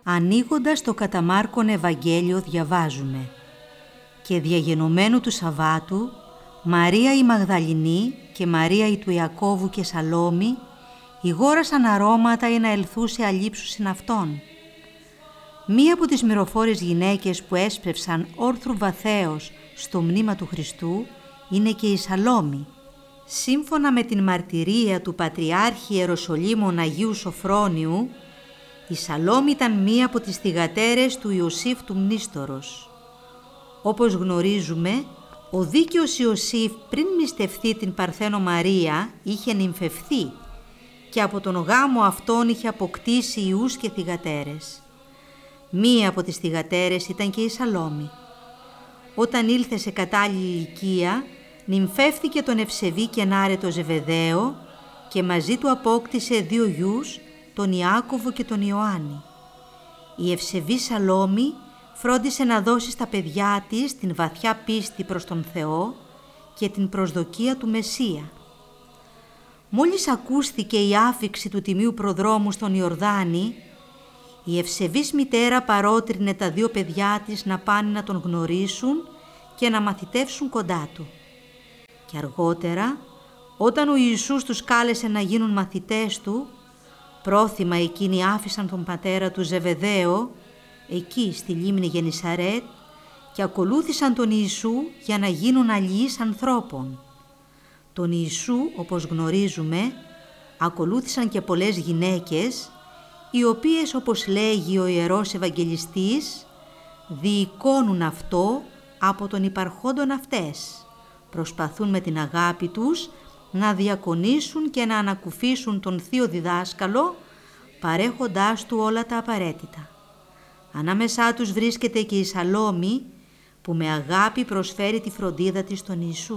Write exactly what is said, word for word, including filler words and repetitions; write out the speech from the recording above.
Ανοίγοντας το κατά Μάρκον Ευαγγέλιο διαβάζουμε «Και διαγενωμένου του Σαββάτου, Μαρία η Μαγδαληνή και Μαρία η του Ιακώβου και Σαλόμη ηγόρασαν αρώματα ή να ελθούσε αλείψουσιν αυτόν. Μία από τις μυροφόρες γυναίκες που έσπευσαν όρθρου βαθέως στο μνήμα του Χριστού είναι και η Σαλόμη. Σύμφωνα με την μαρτυρία του Πατριάρχη Ιεροσολύμων Αγίου Σοφρόνιου, η Σαλόμη ήταν μία από τις θυγατέρες του Ιωσήφ του Μνήστορος. Όπως γνωρίζουμε, ο δίκαιος Ιωσήφ πριν μνηστευθεί την Παρθένο Μαρία είχε νυμφευθεί και από τον γάμο αυτόν είχε αποκτήσει ιούς και θυγατέρες. Μία από τις θυγατέρες ήταν και η Σαλόμη. Όταν ήλθε σε κατάλληλη ηλικία, νυμφεύθηκε τον ευσεβή και ενάρετο Ζεβεδαίο και μαζί του απόκτησε δύο γιους, τον Ιάκωβο και τον Ιωάννη. Η ευσεβή Σαλόμη φρόντισε να δώσει στα παιδιά της την βαθιά πίστη προς τον Θεό και την προσδοκία του Μεσσία. Μόλις ακούστηκε η άφιξη του τιμίου προδρόμου στον Ιορδάνη, η ευσεβής μητέρα παρότρινε τα δύο παιδιά της να πάνε να τον γνωρίσουν και να μαθητεύσουν κοντά του. Και αργότερα, όταν ο Ιησούς τους κάλεσε να γίνουν μαθητές του, πρόθυμα εκείνοι άφησαν τον πατέρα του Ζεβεδαίο, εκεί στη λίμνη Γενισαρέτ, και ακολούθησαν τον Ιησού για να γίνουν αλληλείς ανθρώπων. Τον Ιησού, όπως γνωρίζουμε, ακολούθησαν και πολλές γυναίκες, οι οποίες, όπως λέγει ο Ιερός Ευαγγελιστής, διεικώνουν αυτό από τον υπαρχόντον αυτές. Προσπαθούν με την αγάπη τους να διακονήσουν και να ανακουφίσουν τον Θείο Διδάσκαλο, παρέχοντάς του όλα τα απαραίτητα. Ανάμεσά τους βρίσκεται και η Σαλόμη, που με αγάπη προσφέρει τη φροντίδα της στον Ιησού.